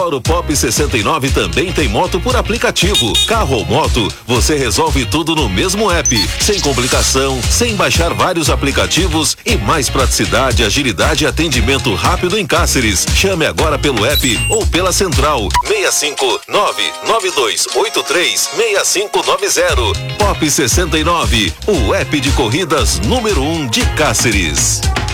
O Pop 69 também tem moto por aplicativo. Carro ou moto, você resolve tudo no mesmo app, sem complicação, sem baixar vários aplicativos e mais praticidade, agilidade e atendimento rápido em Cáceres. Chame agora pelo app ou pela central 65992836590. Pop 69, o app de corridas número 1 de Cáceres.